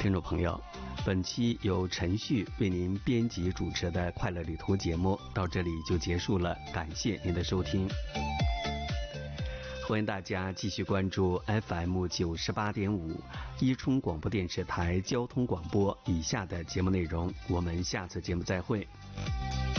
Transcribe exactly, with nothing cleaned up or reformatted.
听众朋友，本期由陈旭为您编辑主持的快乐旅途节目到这里就结束了，感谢您的收听。欢迎大家继续关注 F M 九十八点五伊春广播电视台交通广播以下的节目内容，我们下次节目再会。